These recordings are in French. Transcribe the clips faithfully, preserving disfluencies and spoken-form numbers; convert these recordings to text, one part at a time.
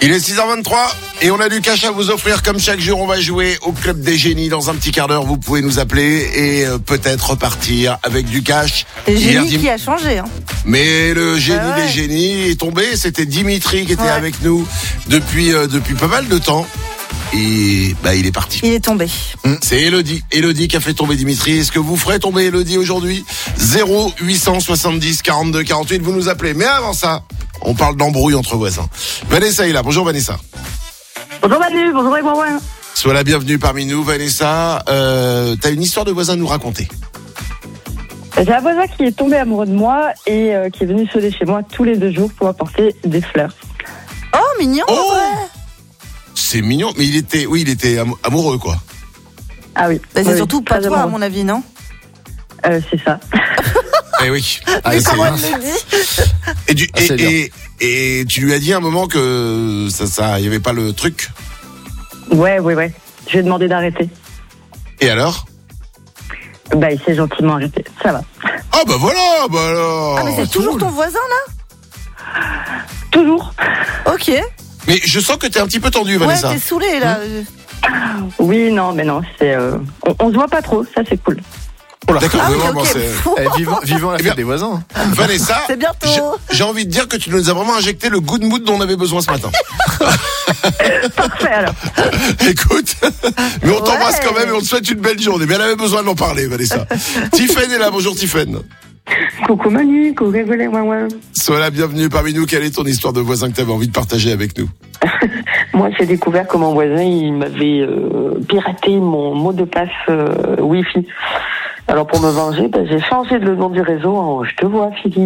Il est six heures vingt-trois et on a du cash à vous offrir. Comme chaque jour, on va jouer au Club des Génies. Dans un petit quart d'heure, vous pouvez nous appeler et euh, peut-être repartir avec du cash. Le génie Hier, qui a changé. Hein. Mais le génie Ah ouais. des génies est tombé. C'était Dimitri qui était Ouais. avec nous depuis, euh, depuis pas mal de temps. Et bah, il est parti. Il est tombé. C'est Elodie. Elodie qui a fait tomber Dimitri. Est-ce que vous ferez tomber Elodie aujourd'hui? Zéro huit cent soixante-dix quarante-deux quarante-huit. Vous nous appelez. Mais avant ça, on parle d'embrouille entre voisins. Vanessa est là. Bonjour Vanessa. Bonjour Manu, bonjour Grégoire. Sois la bienvenue parmi nous, Vanessa. Euh, t'as une histoire de voisin à nous raconter. J'ai un voisin qui est tombé amoureux de moi et euh, qui est venu sonner chez moi tous les deux jours pour apporter des fleurs. Oh, mignon, Oh ouais. C'est mignon, mais il était, oui, il était am- amoureux, quoi. Ah oui. Bah, c'est Oui, surtout pas très toi, à amoureux. mon avis, non? Euh, c'est ça. Eh oui. Ah, Mais c'est comment bien. elle le dit? Et, du, Ah, c'est et, et, et tu lui as dit à un moment que ça, ça, y avait pas le truc. Ouais, ouais, ouais. Je lui ai demandé d'arrêter. Et alors? Bah, il s'est gentiment arrêté. Ça va. Ah bah voilà, bah alors. Ah, mais c'est toujours ton voisin, là? Toujours. Ok. Mais je sens que t'es un petit peu tendu, Ouais, Vanessa. t'es saoulé, là. Oui, non, mais non, c'est. Euh... On, on se voit pas trop, ça c'est cool. D'accord, Ah oui, vraiment, ok. c'est... Eh, vivant, vivant la Eh bien- fête des voisins. Vanessa, C'est bientôt. j'ai, j'ai envie de dire que tu nous as vraiment injecté le good mood dont on avait besoin ce matin. Parfait alors. Écoute, mais on t'embrasse Ouais. quand même et on te souhaite une belle journée. Mais elle avait besoin d'en parler, Vanessa. Tiffaine est là, bonjour Tiffaine. Coucou Manu, coucou Grégoire, ouais, ouais. Sois la bienvenue parmi nous. Quelle est ton histoire de voisin que tu avais envie de partager avec nous? Moi, j'ai découvert que mon voisin, il m'avait euh, piraté mon mot de passe euh, Wi-Fi. Alors, pour me venger, ben, j'ai changé le nom du réseau en « Je te vois, Philippe ».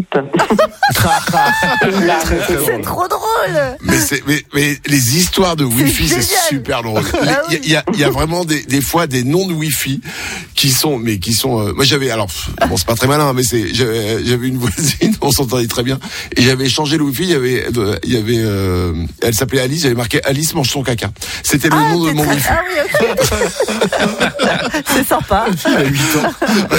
C'est trop drôle. Mais, c'est, mais, mais les histoires de Wi-Fi, c'est, génial. super drôle. Il Ah y, a- il y a, il y a vraiment des, des fois des noms de Wi-Fi qui sont, mais qui sont. Euh, moi, j'avais alors, pff, bon, c'est pas très malin, mais c'est, j'avais, j'avais une voisine, on s'entendait très bien, et j'avais changé le Wi-Fi. Il y avait, euh, il y avait, euh, elle s'appelait Alice. J'avais marqué Alice mange son caca. C'était le Ah, nom de t'es mon très- Wi-Fi. ah oui, ok. C'est sympa. Il a huit ans.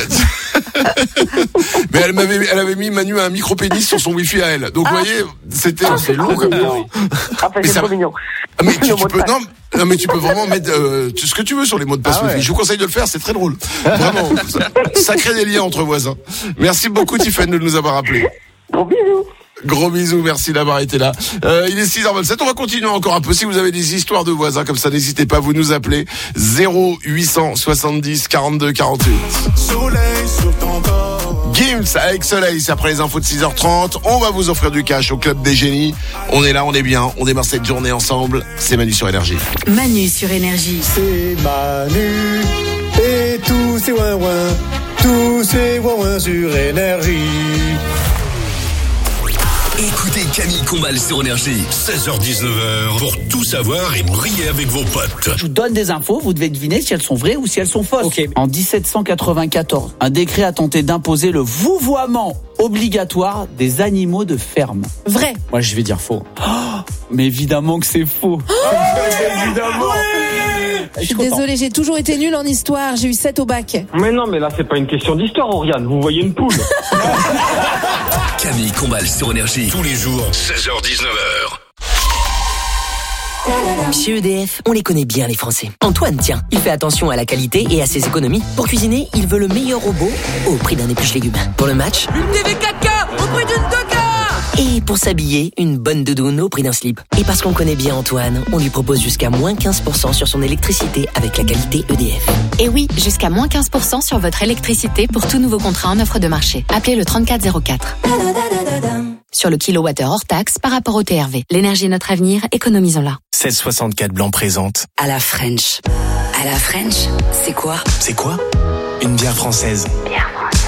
Mais elle m'avait, elle avait mis Manu un micro pénis sur son Wi-Fi à elle. Donc, vous voyez, c'était. C'est long comme mignon. Ah, Mais c'est ça trop va. mignon. Ah, mais tu, Le tu mot de peux passe. non, non mais tu peux vraiment mettre euh, tu- ce que tu veux sur les mots de passe Ah ouais. Wi-Fi. Je vous conseille de le faire, c'est très drôle. Vraiment, ça, ça crée des liens entre voisins. Merci beaucoup Tiffany de nous avoir appelé. Gros bisous. Gros bisous, merci d'avoir été là. Euh, il est six heures vingt-sept, on va continuer encore un peu. Si vous avez des histoires de voisins comme ça, n'hésitez pas, vous nous appelez zéro huit cent soixante-dix quarante-deux quarante-huit. Soleil sur ton corps. Gims avec Soleil, c'est après les infos de six heures trente. On va vous offrir du cash au Club des Génies. On est là, on est bien, on démarre cette journée ensemble. C'est Manu sur Énergie. Manu sur Énergie. C'est Manu et tous ces ouin-ouin, tous ces ouin-ouin sur Énergie. Écoutez Camille Combal sur Énergie. seize heures dix-neuf heures pour tout savoir et briller avec vos potes. Je vous donne des infos, vous devez deviner si elles sont vraies ou si elles sont fausses. Okay. En dix-sept cent quatre-vingt-quatorze, un décret a tenté d'imposer le vouvoiement obligatoire des animaux de ferme. Vrai. Moi, je vais dire faux. Oh, mais évidemment que c'est faux. Oh évidemment. Je suis désolée, j'ai toujours été nulle en histoire. J'ai eu sept au bac. Mais non, mais là, c'est pas une question d'histoire, Oriane. Vous voyez une poule. Camille Combal sur Énergie. Tous les jours, seize heures dix-neuf heures. Chez E D F, on les connaît bien les Français. Antoine, tiens, il fait attention à la qualité et à ses économies. Pour cuisiner, il veut le meilleur robot au prix d'un épluche légumes. Pour le match, Une T V quatre K au prix d'une deux K. et pour s'habiller, une bonne doudoune au prix d'un slip. Et parce qu'on connaît bien Antoine, on lui propose jusqu'à moins quinze pour cent sur son électricité avec la qualité E D F. Et oui, jusqu'à moins quinze pour cent sur votre électricité pour tout nouveau contrat en offre de marché. Appelez le trente-quatre zéro quatre. Sur le kilowattheure hors taxe par rapport au T R V. L'énergie est notre avenir, économisons-la. seize soixante-quatre Blanc présente. À la French. À la French, c'est quoi? C'est quoi? Une bière française. Bière